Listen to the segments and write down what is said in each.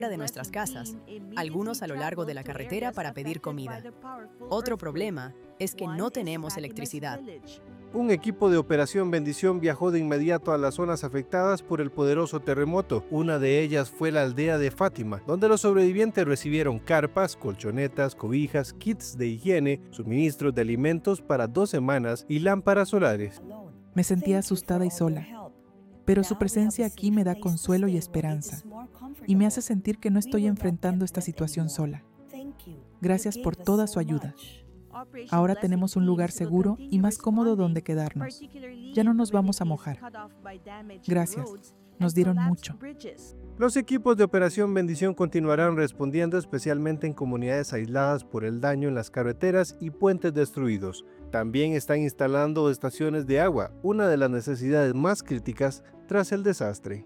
de nuestras casas, algunos a lo largo de la carretera para pedir comida. Otro problema es que no tenemos electricidad. Un equipo de Operación Bendición viajó de inmediato a las zonas afectadas por el poderoso terremoto. Una de ellas fue la aldea de Fátima, donde los sobrevivientes recibieron carpas, colchonetas, cobijas, kits de higiene, suministros de alimentos para 2 semanas y lámparas solares. Me sentía asustada y sola, pero su presencia aquí me da consuelo y esperanza, y me hace sentir que no estoy enfrentando esta situación sola. Gracias por toda su ayuda. Ahora tenemos un lugar seguro y más cómodo donde quedarnos. Ya no nos vamos a mojar. Gracias, nos dieron mucho. Los equipos de Operación Bendición continuarán respondiendo especialmente en comunidades aisladas por el daño en las carreteras y puentes destruidos. También están instalando estaciones de agua, una de las necesidades más críticas tras el desastre.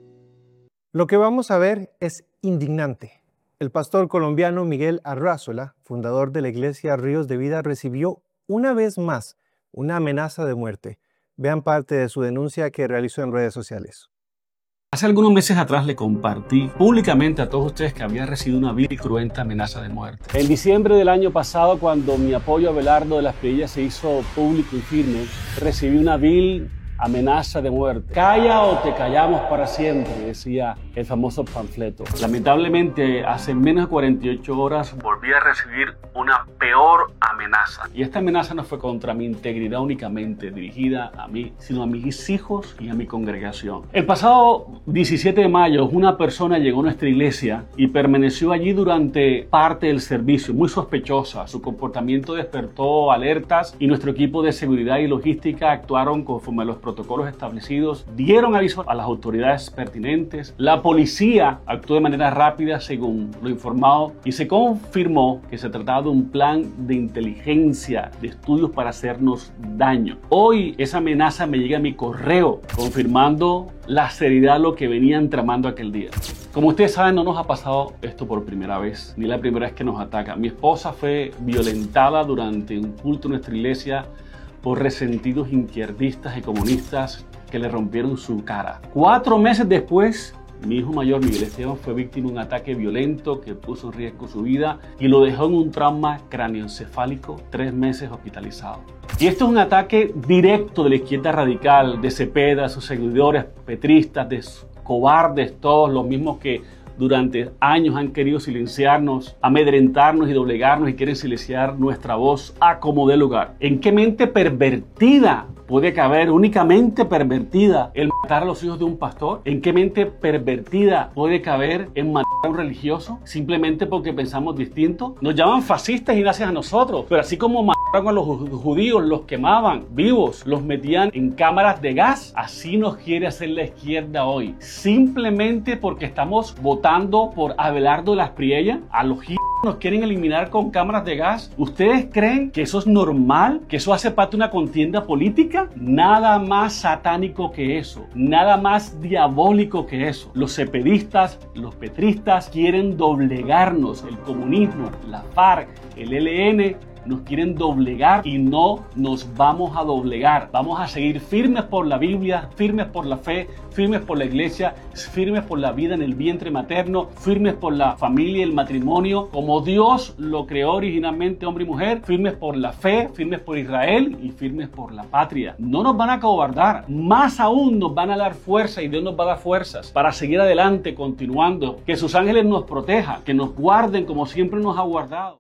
Lo que vamos a ver es indignante. El pastor colombiano Miguel Arrazola, fundador de la iglesia Ríos de Vida, recibió una vez más una amenaza de muerte. Vean parte de su denuncia que realizó en redes sociales. Hace algunos meses atrás le compartí públicamente a todos ustedes que había recibido una vil y cruenta amenaza de muerte. En diciembre del año pasado, cuando mi apoyo a Abelardo de las Pillas se hizo público y firme, recibí una vil amenaza de muerte. Calla o te callamos para siempre, decía el famoso panfleto. Lamentablemente, hace menos de 48 horas volví a recibir una peor amenaza. Y esta amenaza no fue contra mi integridad únicamente dirigida a mí, sino a mis hijos y a mi congregación. El pasado 17 de mayo, una persona llegó a nuestra iglesia y permaneció allí durante parte del servicio, muy sospechosa. Su comportamiento despertó alertas y nuestro equipo de seguridad y logística actuaron conforme a los protocolos establecidos, dieron aviso a las autoridades pertinentes, la policía actuó de manera rápida según lo informado y se confirmó que se trataba de un plan de inteligencia, de estudios para hacernos daño. Hoy esa amenaza me llega a mi correo confirmando la seriedad de lo que venían tramando aquel día. Como ustedes saben, no nos ha pasado esto por primera vez, ni la primera vez que nos atacan. Mi esposa fue violentada durante un culto en nuestra iglesia por resentidos izquierdistas y comunistas que le rompieron su cara. 4 meses después, mi hijo mayor, Miguel Esteban, fue víctima de un ataque violento que puso en riesgo su vida y lo dejó en un trauma cráneoencefálico, 3 meses hospitalizado. Y esto es un ataque directo de la izquierda radical, de Cepeda, sus seguidores petristas, de cobardes, todos los mismos que durante años han querido silenciarnos, amedrentarnos y doblegarnos y quieren silenciar nuestra voz a como dé lugar. ¿En qué mente pervertida puede caber, únicamente pervertida, el matar a los hijos de un pastor? ¿En qué mente pervertida puede caber en matar a un religioso simplemente porque pensamos distinto? Nos llaman fascistas y nacen a nosotros, pero así como mataron a los judíos, los quemaban vivos, los metían en cámaras de gas, así nos quiere hacer la izquierda hoy. Simplemente porque estamos votando por Abelardo de las Priellas, a los nos quieren eliminar con cámaras de gas. ¿Ustedes creen que eso es normal? ¿Que eso hace parte de una contienda política? Nada más satánico que eso. Nada más diabólico que eso. Los cepedistas, los petristas quieren doblegarnos. El comunismo, la FARC, el ELN nos quieren doblegar y no nos vamos a doblegar. Vamos a seguir firmes por la Biblia, firmes por la fe, firmes por la iglesia, firmes por la vida en el vientre materno, firmes por la familia y el matrimonio, como Dios lo creó originalmente, hombre y mujer, firmes por la fe, firmes por Israel y firmes por la patria. No nos van a acobardar, más aún nos van a dar fuerza y Dios nos va a dar fuerzas para seguir adelante, continuando. Que sus ángeles nos protejan, que nos guarden como siempre nos ha guardado.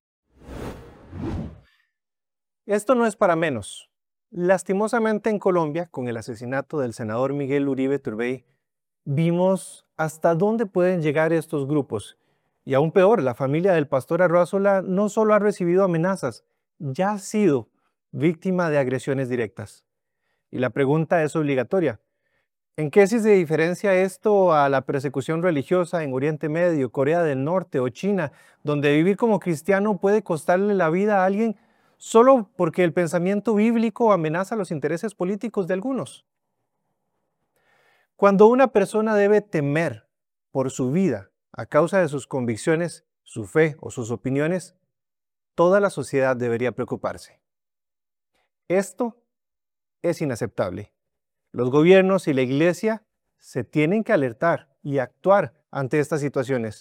Esto no es para menos. Lastimosamente en Colombia, con el asesinato del senador Miguel Uribe Turbay, vimos hasta dónde pueden llegar estos grupos. Y aún peor, la familia del pastor Arrazola no solo ha recibido amenazas, ya ha sido víctima de agresiones directas. Y la pregunta es obligatoria. ¿En qué se diferencia esto a la persecución religiosa en Oriente Medio, Corea del Norte o China, donde vivir como cristiano puede costarle la vida a alguien solo porque el pensamiento bíblico amenaza los intereses políticos de algunos? Cuando una persona debe temer por su vida a causa de sus convicciones, su fe o sus opiniones, toda la sociedad debería preocuparse. Esto es inaceptable. Los gobiernos y la iglesia se tienen que alertar y actuar ante estas situaciones.